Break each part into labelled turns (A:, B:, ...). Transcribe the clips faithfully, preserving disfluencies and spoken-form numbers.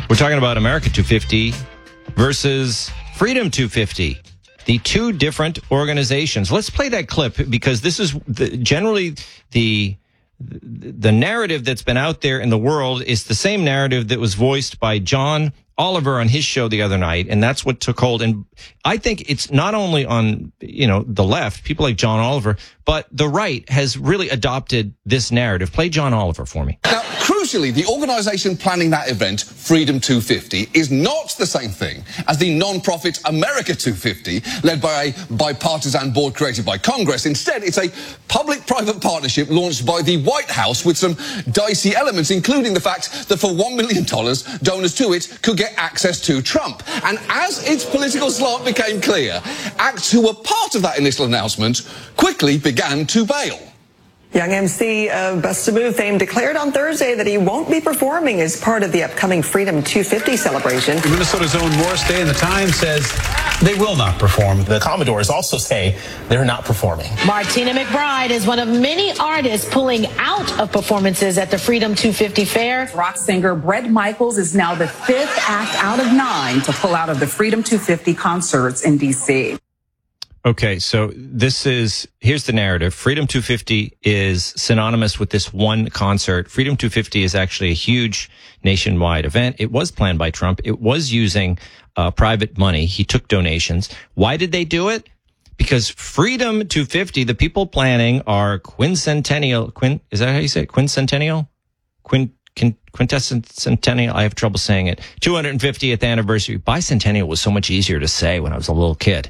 A: We're talking about America two fifty versus Freedom two fifty, the two different organizations. Let's play that clip because this is the, generally the the narrative that's been out there in the world is the same narrative that was voiced by John Oliver on his show the other night, and that's what took hold. And I think it's not only on, you know, the left, people like John Oliver, but the right has really adopted this narrative. Play John Oliver for me.
B: Now, crucially, the organisation planning that event, Freedom two fifty, is not the same thing as the non-profit America two fifty, led by a bipartisan board created by Congress. Instead, it's a public-private partnership launched by the White House with some dicey elements, including the fact that for one million dollars, donors to it could get access to Trump. And as its political slant became clear, acts who were part of that initial announcement quickly began to bail.
C: Young M C of Bust a Move fame declared on Thursday that he won't be performing as part of the upcoming Freedom two fifty celebration.
D: Minnesota's own Morris Day in the Times says they will not perform. The Commodores also say they're not performing.
E: Martina McBride is one of many artists pulling out of performances at the Freedom two fifty fair.
F: Rock singer Bret Michaels is now the fifth act out of nine to pull out of the Freedom two fifty concerts in D C
A: Okay, so this is, here's the narrative. Freedom two fifty is synonymous with this one concert. Freedom two fifty is actually a huge nationwide event. It was planned by Trump. It was using uh, private money. He took donations. Why did they do it? Because Freedom two fifty, the people planning are quincentennial, quin, is that how you say it? Quincentennial? Quin, quin, quintessennial? I have trouble saying it. two hundred fiftieth anniversary. Bicentennial was so much easier to say when I was a little kid.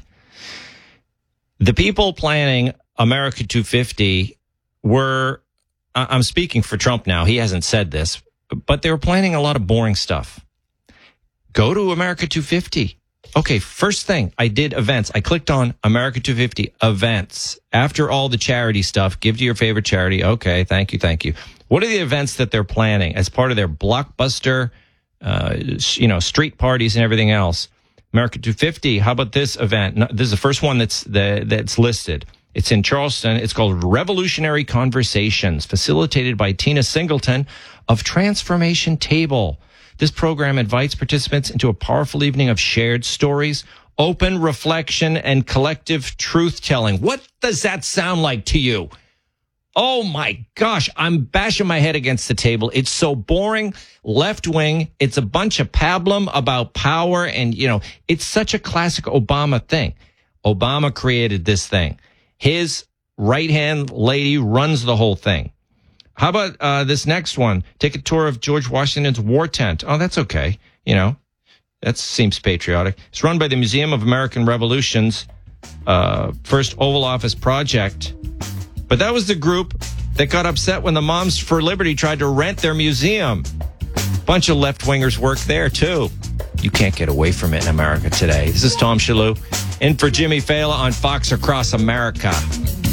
A: The people planning America two fifty were, I'm speaking for Trump now, he hasn't said this, but they were planning a lot of boring stuff. Go to America two fifty. Okay, first thing, I did events. I clicked on America two fifty events. After all the charity stuff, give to your favorite charity. Okay, thank you, thank you. What are the events that they're planning as part of their blockbuster, uh, you know, street parties and everything else? America two fifty, how about this event? This is the first one that's the, that's listed. It's in Charleston. It's called Revolutionary Conversations, facilitated by Tina Singleton of Transformation Table. This program invites participants into a powerful evening of shared stories, open reflection, and collective truth-telling. What does that sound like to you? Oh my gosh, I'm bashing my head against the table. It's so boring, left-wing. It's a bunch of pablum about power, and, you know, it's such a classic Obama thing. Obama created this thing. His right-hand lady runs the whole thing. How about uh, this next one? Take a tour of George Washington's war tent. Oh, that's okay. You know, that seems patriotic. It's run by the Museum of American Revolution's uh, first Oval Office project. But that was the group that got upset when the Moms for Liberty tried to rent their museum. Bunch of left-wingers work there, too. You can't get away from it in America today. This is Tom Shalhoub, in for Jimmy Fallon on Fox Across America.